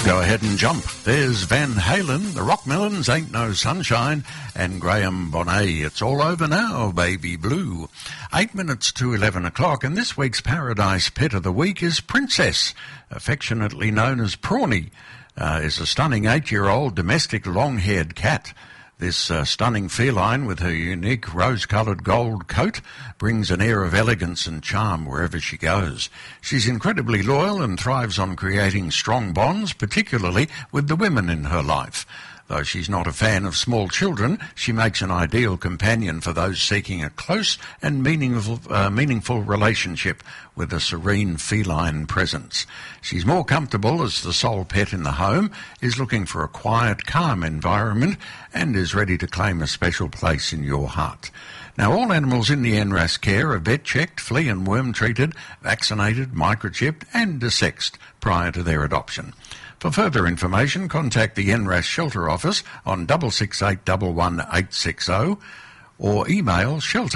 Go ahead and jump. There's Van Halen, the Rockmelons, Ain't No Sunshine, and Graham Bonnet. It's all over now, baby blue. 8 minutes to 11 o'clock, and this week's Paradise Pet of the Week is Princess, affectionately known as Prawny. Is a stunning 8-year-old domestic long-haired cat. This stunning feline with her unique rose-coloured gold coat brings an air of elegance and charm wherever she goes. She's incredibly loyal and thrives on creating strong bonds, particularly with the women in her life. Though she's not a fan of small children, she makes an ideal companion for those seeking a close and meaningful relationship with a serene feline presence. She's more comfortable as the sole pet in the home, is looking for a quiet, calm environment, and is ready to claim a special place in your heart. Now, all animals in the NRAS care are vet-checked, flea and worm treated, vaccinated, microchipped and desexed prior to their adoption. For further information, contact the NRAS Shelter Office on 668 11860 or email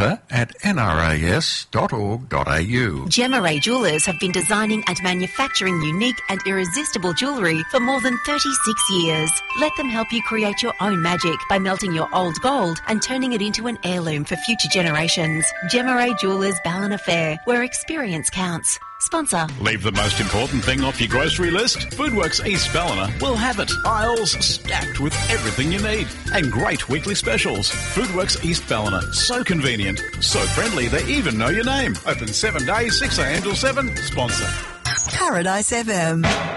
shelter@nras.org.au. Gemma Ray Jewellers have been designing and manufacturing unique and irresistible jewellery for more than 36 years. Let them help you create your own magic by melting your old gold and turning it into an heirloom for future generations. Gemma Ray Jewellers Ballina Fair, where experience counts. Sponsor. Leave the most important thing off your grocery list. Foodworks East Ballina will have it. Aisles stacked with everything you need. And great weekly specials. Foodworks East Ballina. So convenient. So friendly they even know your name. Open 7 days, 6 a.m. till 7. Sponsor. Paradise FM.